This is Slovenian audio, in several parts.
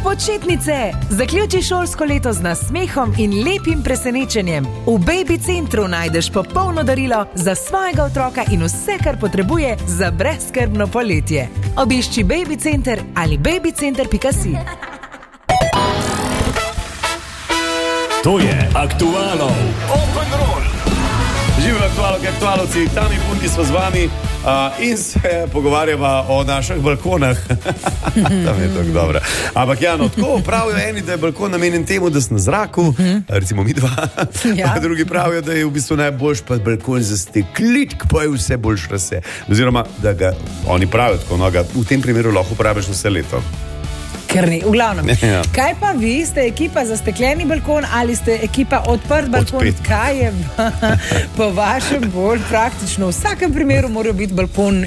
Počitnice! Zaključi šolsko leto z nasmehom in lepim presenečenjem. V Baby Centru najdeš popolno darilo za svojega otroka in vse, kar potrebuje za brezskrbno poletje. Obišči Baby Center ali babycenter.si. To je Aktualov Open Roll. Živimo aktualovci, Tami Pundi smo z vami in se pogovarjava o naših balkonah. Tam je tako dobro. Ampak ja, no, tako pravijo eni, da je balkon namenjen temu, da si na zraku, recimo mi dva, ja. Drugi pravijo, da je v bistvu najboljš pa balkon za steklitk, pa je vse boljš rase. Oziroma, da ga oni pravijo tako, no, ga v tem primeru lahko uporabiš vse leto. Ker ni, v glavnem. Ja. Kaj pa vi, ste ekipa za stekleni balkon ali ste ekipa odprt balkon? Kaj je po vašem bolj praktično? V vsakem primeru mora biti balkon.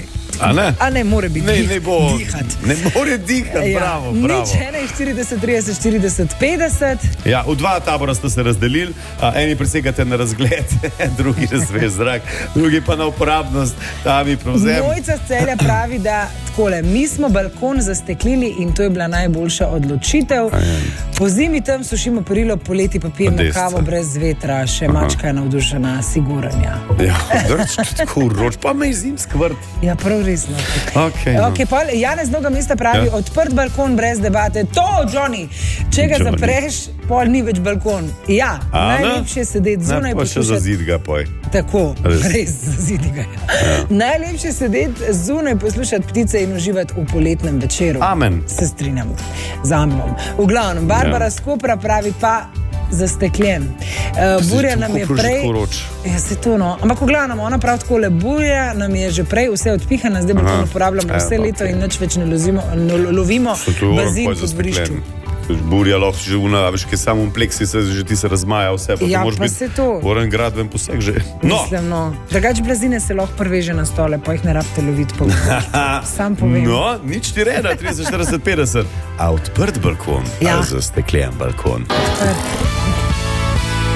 A ne more biti dihati. Ne more dihati, ja. Bravo. Nič 41, 30, 40, 50. Ja, v dva tabora ste se razdelili, eni presegate na razgled, drugi na svež zrak, drugi pa na uporabnost, tam je prevzem. Mojca z Celja pravi, da takole, mi smo balkon zasteklili in to je bila najboljša odločitev. Po zimi tam sušimo perilo, poleti pa pijemo kavo brez vetra, še mačka je navdušena, siguranja. Ja, tako vroč, pa me zimski vrt. Ja, prav resno. Okay, pa Janez Noga mesta pravi, odprt balkon brez debate. To, Johnny, če ga zapreš, pol ni več balkon. Ja, najlepše sedeti zunaj poslušati. Pa še zazid ga poj. Tako, res zazid ga. Ja. Najlepše sedeti zunaj poslušati ptice in uživati v poletnem večeru. Amen. Se strinjam z Amnom. V glavnem, Barbara Skopra pravi pa zastekljen. Burja nam je prej... Ja, se to, no. Ampak v glavnem, ona prav takole, burja nam je že prej vse odpihana, zdaj balkon uporabljamo vse leto in nič več ne lovimo bazin pod vrišču. Burja lahko že veš, kaj samo v pleksi že ti se razmaja vse, pa ja, to moraš biti voren gradven poseg že. No! Mislim, no. Drugač blazine se lahko prveže na stole, pa jih ne rabite loviti po sam povem. No, nič ti reda, 30, 40, 50. A odprt balkon, ali zasteklen balkon?